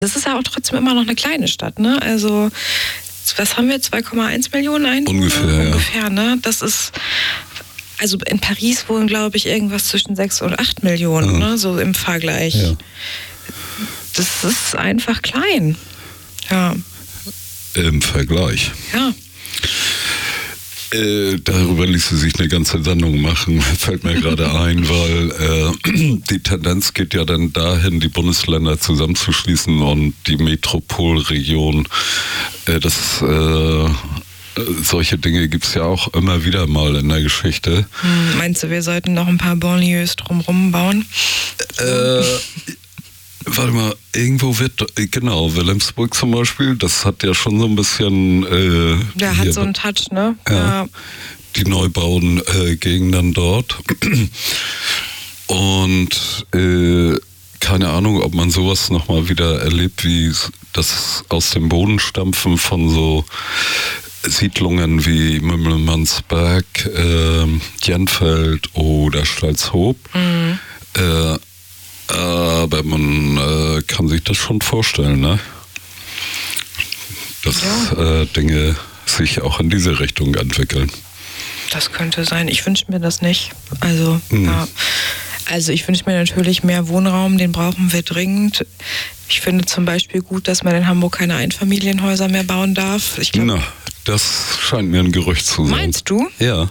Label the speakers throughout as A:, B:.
A: Das ist ja auch trotzdem immer noch eine kleine Stadt, ne? Also, was haben wir? 2,1 Millionen Einwohner? Ungefähr, ne? Das ist, also in Paris wohnen, glaube ich, irgendwas zwischen 6 und 8 Millionen, ne? So im Vergleich. Ja. Das ist einfach klein. Ja.
B: Im Vergleich.
A: Ja.
B: Darüber ließe sich eine ganze Sendung machen, fällt mir gerade ein, weil die Tendenz geht ja dann dahin, die Bundesländer zusammenzuschließen und die Metropolregion, solche Dinge gibt es ja auch immer wieder mal in der Geschichte.
A: Meinst du, wir sollten noch ein paar Banlieues drumherum bauen?
B: Warte mal, irgendwo wird, genau, Wilhelmsburg zum Beispiel, das hat ja schon so ein bisschen...
A: Der hat so einen Touch, ne?
B: Ja. Die Neubauten Gegenden dort. Und keine Ahnung, ob man sowas nochmal wieder erlebt, wie das aus dem Boden stampfen von so Siedlungen wie Mümmelmannsberg, Jenfeld oder Stalzhoop.
A: Mhm.
B: Aber man kann sich das schon vorstellen, ne? Dass Dinge sich auch in diese Richtung entwickeln.
A: Das könnte sein. Ich wünsche mir das nicht. Also, ja. Also ich wünsche mir natürlich mehr Wohnraum, den brauchen wir dringend. Ich finde zum Beispiel gut, dass man in Hamburg keine Einfamilienhäuser mehr bauen darf.
B: Das scheint mir ein Gerücht zu sein.
A: Meinst du?
B: Ja.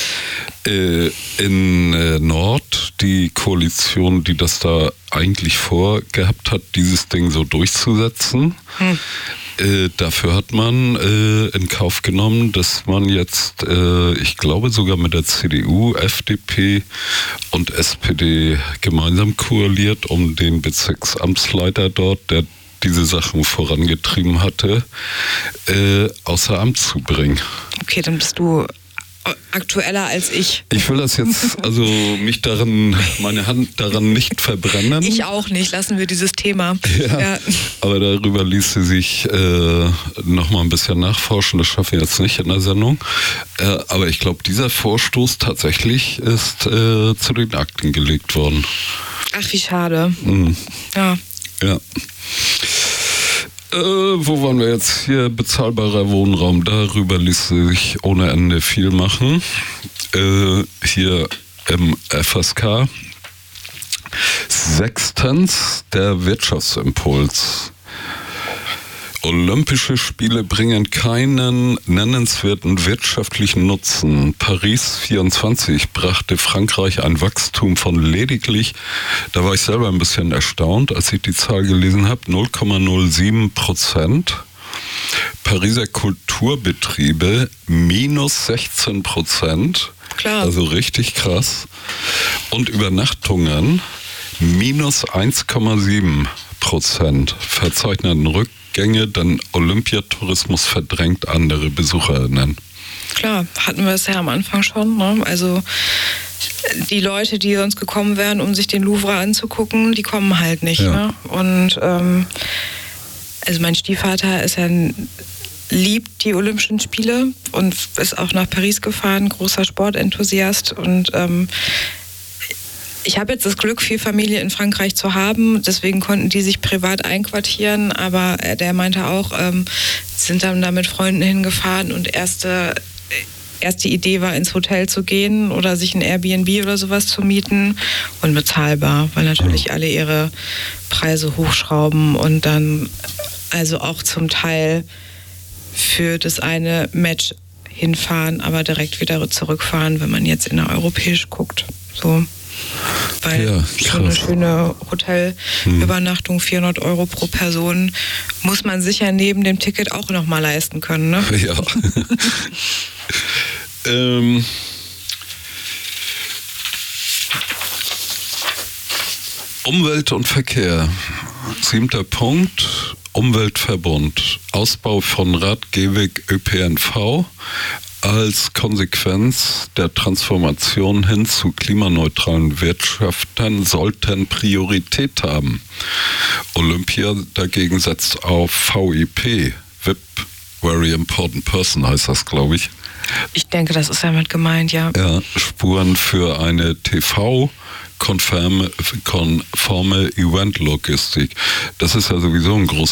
B: In Nord, die Koalition, die das da eigentlich vorgehabt hat, dieses Ding so durchzusetzen, dafür hat man in Kauf genommen, dass man jetzt, ich glaube sogar mit der CDU, FDP und SPD gemeinsam koaliert, um den Bezirksamtsleiter dort, der diese Sachen vorangetrieben hatte, außer Amt zu bringen.
A: Okay, dann bist du aktueller als ich.
B: Ich will das jetzt, also meine Hand daran nicht verbrennen.
A: Ich auch nicht, lassen wir dieses Thema.
B: Ja. Aber darüber ließe sich noch mal ein bisschen nachforschen, das schaffen wir jetzt nicht in der Sendung. Aber ich glaube, dieser Vorstoß tatsächlich ist zu den Akten gelegt worden.
A: Ach, wie schade.
B: Ja. Wo waren wir jetzt? Hier bezahlbarer Wohnraum. Darüber ließe sich ohne Ende viel machen. Hier im FSK. 6. der Wirtschaftsimpuls. Olympische Spiele bringen keinen nennenswerten wirtschaftlichen Nutzen. Paris 24 brachte Frankreich ein Wachstum von lediglich, da war ich selber ein bisschen erstaunt, als ich die Zahl gelesen habe, 0,07%. Pariser Kulturbetriebe minus 16%.
A: Klar.
B: Also richtig krass. Und Übernachtungen minus 1,7%. Verzeichneten Rückgänge, denn Olympiatourismus verdrängt andere BesucherInnen.
A: Klar, hatten wir es ja am Anfang schon, ne? Also die Leute, die sonst gekommen wären, um sich den Louvre anzugucken, die kommen halt nicht. Ja. Ne? Und also mein Stiefvater liebt die Olympischen Spiele und ist auch nach Paris gefahren, großer Sportenthusiast. Und ich habe jetzt das Glück, viel Familie in Frankreich zu haben, deswegen konnten die sich privat einquartieren, aber der meinte auch, sind dann da mit Freunden hingefahren und erste Idee war, ins Hotel zu gehen oder sich ein Airbnb oder sowas zu mieten, unbezahlbar, weil natürlich alle ihre Preise hochschrauben und dann also auch zum Teil für das eine Match hinfahren, aber direkt wieder zurückfahren, wenn man jetzt in der Europäisch guckt. So. Weil so eine schöne Hotelübernachtung, 400 € pro Person, muss man sich ja neben dem Ticket auch nochmal leisten können, ne?
B: Ja. Umwelt und Verkehr. 7. Punkt. Umweltverbund. Ausbau von Radgeweg ÖPNV als Konsequenz der Transformation hin zu klimaneutralen Wirtschaften sollten Priorität haben. Olympia dagegen setzt auf VIP, VIP, Very Important Person heißt das, glaube ich.
A: Ich denke, das ist damit gemeint, ja.
B: Ja, Spuren für eine TV- konforme Eventlogistik. Das ist ja sowieso ein großes